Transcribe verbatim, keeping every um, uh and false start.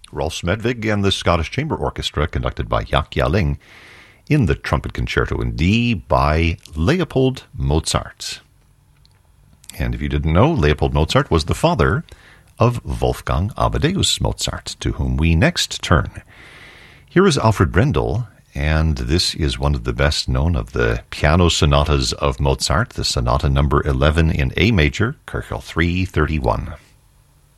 Rolf Smedvig and the Scottish Chamber Orchestra, conducted by Jaak Jalling, in the Trumpet Concerto in D by Leopold Mozart. And if you didn't know, Leopold Mozart was the father of Wolfgang Amadeus Mozart, to whom we next turn. Here is Alfred Brendel, and this is one of the best known of the piano sonatas of Mozart, the sonata number eleven in A major, Köchel three thirty-one.